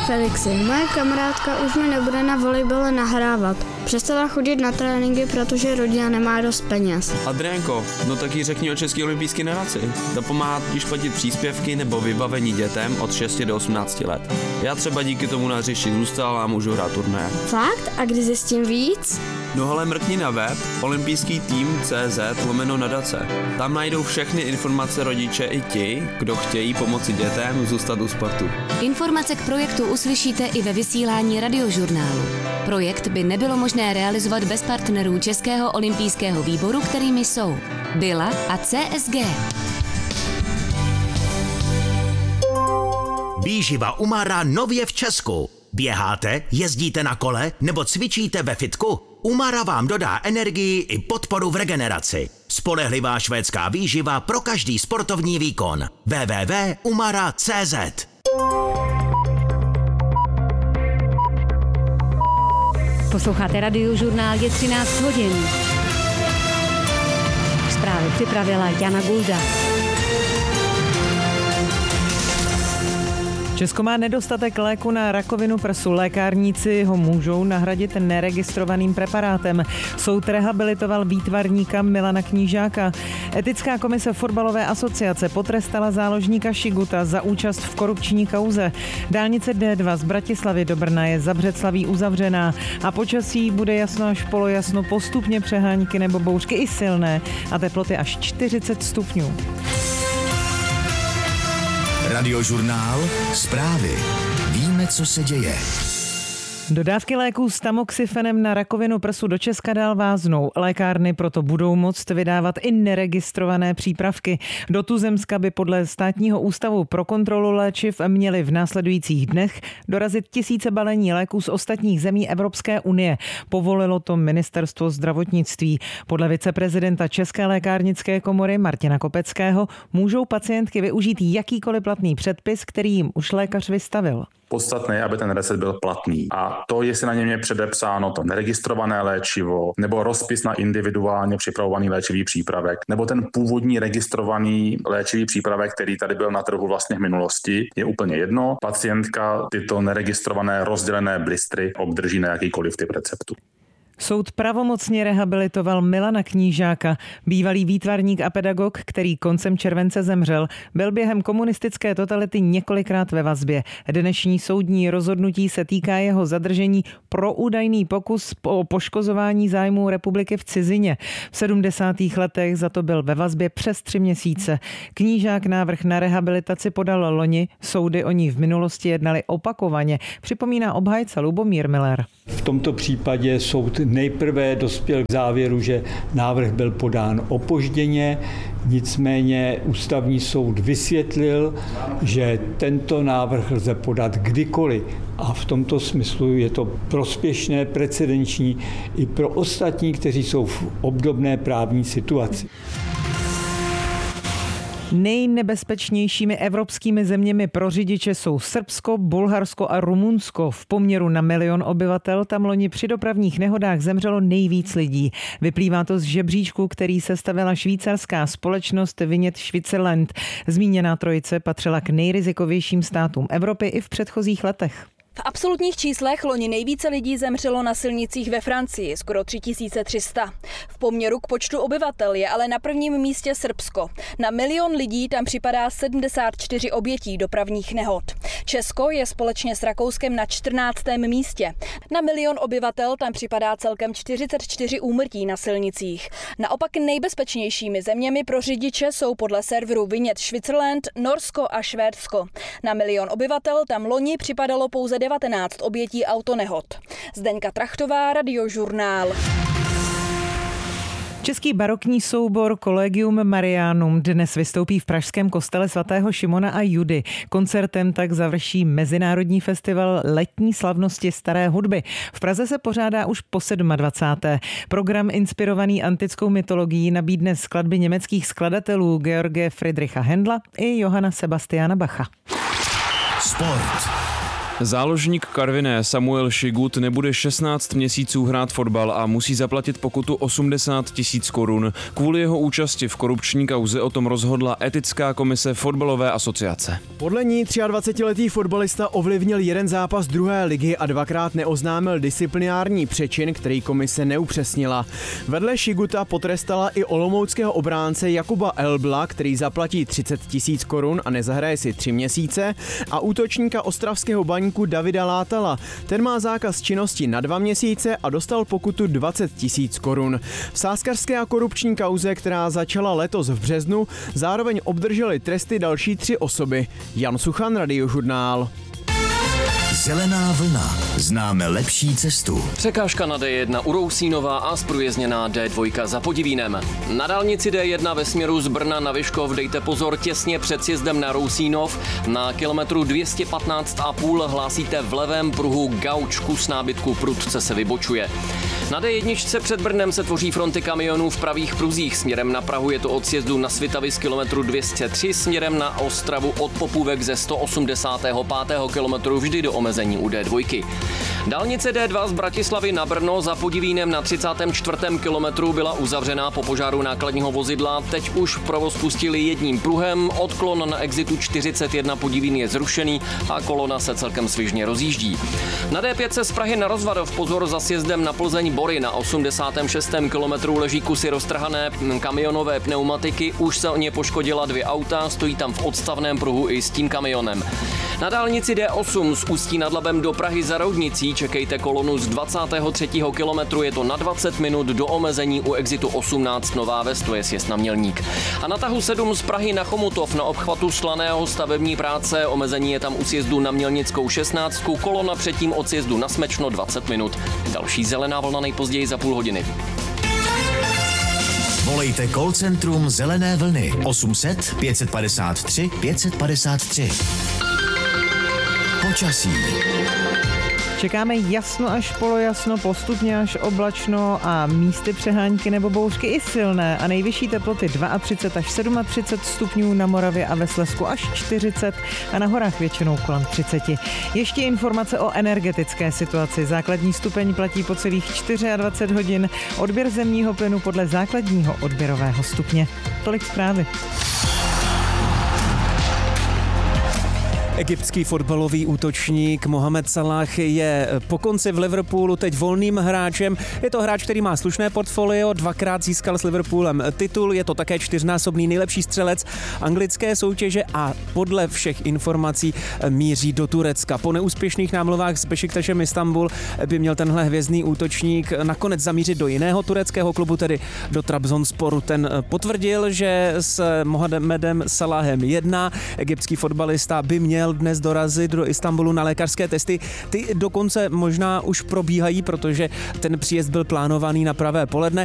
Felixi, moje kamarádka už mi nebude na volejbale nahrávat. Přestala chodit na tréninky, protože rodina nemá dost peněz. Adriánko, no tak jí řekni o České olympijské nadaci. Ta pomáhá totiž platit příspěvky nebo vybavení dětem od 6 do 18 let. Já třeba díky tomu na hřišti zůstal a můžu hrát turnaje. Fakt? A kdy zjistím víc? No ale mrkni na web olympijský-tým.cz/nadace. Tam najdou všechny informace rodiče i ti, kdo chtějí pomoci dětem zůstat u sportu. Informace k projektu uslyšíte i ve vysílání Radiožurnálu. Projekt by nebylo možné realizovat bez partnerů Českého olympijského výboru, kterými jsou Bila a CSG. Výživa Umara nově v Česku. Běháte, jezdíte na kole nebo cvičíte ve fitku? Umara vám dodá energii i podporu v regeneraci. Spolehlivá švédská výživa pro každý sportovní výkon. www.umara.cz. Posloucháte Radiožurnál, je 13 hodin. Zprávy připravila Jana Gulda. Česko má nedostatek léku na rakovinu prsu. Lékárníci ho můžou nahradit neregistrovaným preparátem. Soud rehabilitoval výtvarníka Milana Knížáka. Etická komise fotbalové asociace potrestala záložníka Šiguta za účast v korupční kauze. Dálnice D2 z Bratislavy do Brna je za Břeclaví uzavřená a počasí bude jasno až polojasno, postupně přehánky nebo bouřky i silné a teploty až 40 stupňů. Radiožurnál, zprávy. Víme, co se děje. Dodávky léků s tamoxifenem na rakovinu prsu do Česka dál váznou. Lékárny proto budou moct vydávat i neregistrované přípravky. Do tuzemska by podle Státního ústavu pro kontrolu léčiv měly v následujících dnech dorazit tisíce balení léků z ostatních zemí Evropské unie. Povolilo to Ministerstvo zdravotnictví. Podle viceprezidenta České lékárnické komory Martina Kopeckého můžou pacientky využít jakýkoliv platný předpis, který jim už lékař vystavil. Podstatné je, aby ten recept byl platný. A to, jestli na něm je předepsáno to neregistrované léčivo, nebo rozpis na individuálně připravovaný léčivý přípravek, nebo ten původní registrovaný léčivý přípravek, který tady byl na trhu vlastně v minulosti, je úplně jedno. Pacientka tyto neregistrované rozdělené blistry obdrží na jakýkoliv typ receptu. Soud pravomocně rehabilitoval Milana Knížáka. Bývalý výtvarník a pedagog, který koncem července zemřel, byl během komunistické totality několikrát ve vazbě. Dnešní soudní rozhodnutí se týká jeho zadržení pro údajný pokus o poškozování zájmů republiky v cizině. V 70. letech za to byl ve vazbě přes 3 měsíce. Knížák návrh na rehabilitaci podal loni, soudy o ní v minulosti jednaly opakovaně, připomíná obhájce Lubomír Miller. V tomto případě soud nejprve dospěl k závěru, že návrh byl podán opožděně, nicméně ústavní soud vysvětlil, že tento návrh lze podat kdykoliv a v tomto smyslu je to prospěšné, precedenční i pro ostatní, kteří jsou v obdobné právní situaci. Nejnebezpečnějšími evropskými zeměmi pro řidiče jsou Srbsko, Bulharsko a Rumunsko. V poměru na 1 milion obyvatel tam loni při dopravních nehodách zemřelo nejvíc lidí. Vyplývá to z žebříčku, který sestavila švýcarská společnost Vinět Switzerland. Zmíněná trojice patřila k nejrizikovějším státům Evropy i v předchozích letech. V absolutních číslech loni nejvíce lidí zemřelo na silnicích ve Francii, skoro 3300. V poměru k počtu obyvatel je ale na prvním místě Srbsko. Na 1 milion lidí tam připadá 74 obětí dopravních nehod. Česko je společně s Rakouskem na 14. místě. Na 1 milion obyvatel tam připadá celkem 44 úmrtí na silnicích. Naopak nejbezpečnějšími zeměmi pro řidiče jsou podle serveru Vinět Switzerland Norsko a Švédsko. Na 1 milion obyvatel tam loni připadalo pouze 19 obětí autonehod. Zdeňka Trachtová, Radiožurnál. Český barokní soubor Collegium Marianum dnes vystoupí v pražském kostele svatého Šimona a Judy. Koncertem tak završí Mezinárodní festival letní slavnosti staré hudby. V Praze se pořádá už po 27. Program inspirovaný antickou mytologií nabídne skladby německých skladatelů George Friedricha Händla i Johanna Sebastiana Bacha. Sport. Záložník Karviné Samuel Šigut nebude 16 měsíců hrát fotbal a musí zaplatit pokutu 80 000 korun. Kvůli jeho účasti v korupční kauze o tom rozhodla etická komise fotbalové asociace. Podle ní 23letý fotbalista ovlivnil jeden zápas druhé ligy a dvakrát neoznámil disciplinární přečin, který komise neupřesnila. Vedle Šiguta potrestala i olomouckého obránce Jakuba Elbla, který zaplatí 30 000 korun a nezahraje si 3 měsíce, a útočníka ostravského Baníku Davida Látala. Ten má zákaz činnosti na 2 měsíce a dostal pokutu 20 000 korun. V sázkařské a korupční kauze, která začala letos v březnu, zároveň obdrželi tresty další 3 osoby. Jan Suchan, Radiožurnál. Zelená vlna. Známe lepší cestu. Překážka na D1 u Rousínova a zprůjezdněná D2 za Podivínem. Na dálnici D1 ve směru z Brna na Vyškov dejte pozor těsně před sjezdem na Rousínov. Na kilometru 215,5 hlásíte v levém pruhu gauč, kus nábytku prudce se vybočuje. Na D1 před Brnem se tvoří fronty kamionů v pravých pruzích. Směrem na Prahu je to od sjezdu na Svitavy z kilometru 203, směrem na Ostravu od Popůvek ze 185. kilometru vždy do omezení u D2. Dálnice D2 z Bratislavy na Brno za Podivínem na 34. kilometru byla uzavřená po požáru nákladního vozidla. Teď už provoz pustili jedním pruhem, odklon na exitu 41 Podivín je zrušený a kolona se celkem svižně rozjíždí. Na D5 z Prahy na Rozvadov pozor za sjezdem na Plzeň Bory na 86. kilometru leží kusy roztrhané kamionové pneumatiky, už se o ně poškodila 2 auta, stojí tam v odstavném pruhu i s tím kamionem. Na dálnici D8 z Ústí nad Labem do Prahy za Roudnicí čekejte kolonu z 23. kilometru, je to na 20 minut do omezení u exitu 18 Nová Ves, to je sjezd na Mělník. A na tahu 7 z Prahy na Chomutov na obchvatu Slaného stavební práce, omezení je tam u sjezdu na Mělnickou 16, kolona předtím od sjezdu na Smečno 20 minut. Další zelená vlna nejpozději za půl hodiny. Volejte call centrum Zelené vlny 800 553 553. Počasí. Čekáme jasno až polojasno, postupně až oblačno a místy přehánky nebo bouřky i silné a nejvyšší teploty 32 až 37 stupňů na Moravě a ve Slezsku až 40 a na horách většinou kolem 30. Ještě informace o energetické situaci. Základní stupeň platí po celých 24 hodin, odběr zemního plynu podle základního odběrového stupně. Tolik zprávy. Egyptský fotbalový útočník Mohamed Salah je po konci v Liverpoolu teď volným hráčem. Je to hráč, který má slušné portfolio, 2krát získal s Liverpoolem titul, je to také 4násobný nejlepší střelec anglické soutěže a podle všech informací míří do Turecka. Po neúspěšných námluvách s Bešiktašem Istanbul by měl tenhle hvězdný útočník nakonec zamířit do jiného tureckého klubu, tedy do Trabzonsporu. Ten potvrdil, že s Mohamedem Salahem jedná. Egyptský fotbalista by měl dnes dorazit do Istanbulu na lékařské testy. Ty dokonce možná už probíhají, protože ten příjezd byl plánovaný na pravé poledne.